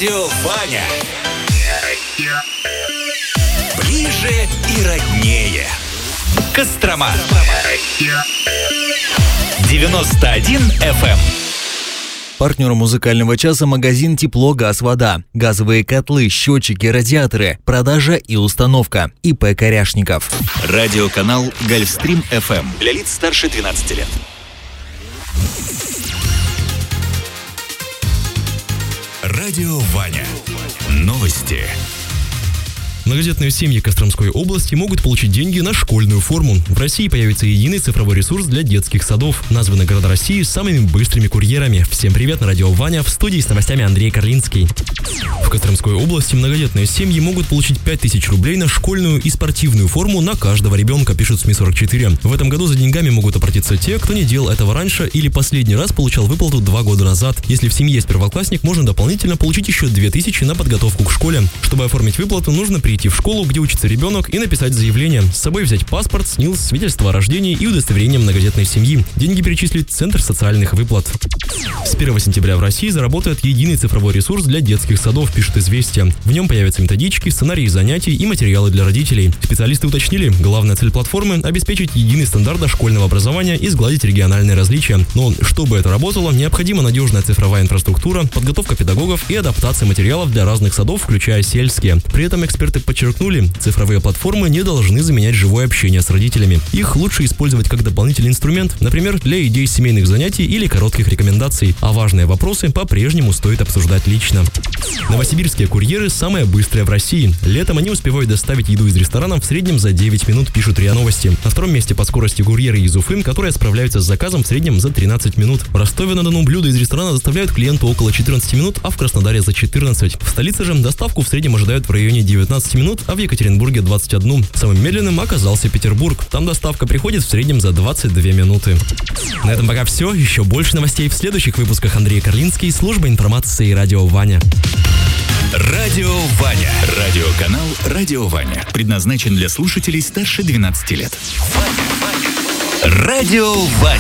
Радио Ваня. Ближе и роднее. Кострома. 91 FM. Партнер музыкального часа — магазин «Тепло, газ, вода». Газовые котлы, счетчики, радиаторы. Продажа и установка. ИП Коряшников. Радиоканал Гольфстрим FM. Для лиц старше 12 лет. Радио Ваня. Новости. Многодетные семьи Костромской области могут получить деньги на школьную форму. В России появится единый цифровой ресурс для детских садов. Названы города России самыми быстрыми курьерами. Всем привет, на радио Ваня, в студии с новостями Андрей Карлинский. В Костромской области многодетные семьи могут получить 5000 рублей на школьную и спортивную форму на каждого ребенка, пишут СМИ-44. В этом году за деньгами могут обратиться те, кто не делал этого раньше или последний раз получал выплату 2 года назад. Если в семье есть первоклассник, можно дополнительно получить еще 2000 на подготовку к школе. Чтобы оформить выплату, нужно прийти в школу, где учится ребенок, и написать заявление. С собой взять паспорт, СНИЛС, свидетельство о рождении и удостоверение многодетной семьи. Деньги перечислит Центр социальных выплат. С 1 сентября в России заработает единый цифровой ресурс для детских садов, пишет «Известия». В нем появятся методички, сценарии занятий и материалы для родителей. Специалисты уточнили, главная цель платформы – обеспечить единый стандарт дошкольного образования и сгладить региональные различия. Но чтобы это работало, необходима надежная цифровая инфраструктура, подготовка педагогов и адаптация материалов для разных садов, включая сельские. При этом эксперты подчеркнули, цифровые платформы не должны заменять живое общение с родителями. Их лучше использовать как дополнительный инструмент, например, для идей семейных занятий или коротких рекомендаций. А важные вопросы по-прежнему стоит обсуждать лично. Новосибирские курьеры самые быстрые в России. Летом они успевают доставить еду из ресторанов в среднем за 9 минут, пишут РИА Новости. На втором месте по скорости курьеры из Уфы, которые справляются с заказом в среднем за 13 минут. В Ростове-на-Дону блюда из ресторана доставляют клиенту около 14 минут, а в Краснодаре за 14. В столице же доставку в среднем ожидают в районе 19 минут, а в Екатеринбурге 21. Самым медленным оказался Петербург. Там доставка приходит в среднем за 22 минуты. На этом пока все. Еще больше новостей в следующих выпусках. Андрей Карлинский, служба информации и радио Ваня. Радио Ваня. Радиоканал Радио Ваня. Предназначен для слушателей старше 12 лет. Радио Ваня.